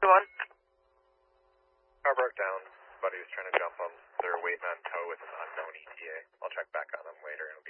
1. Car broke down. Buddy was trying to jump on their waiting on tow with an unknown ETA. I'll check back on them later.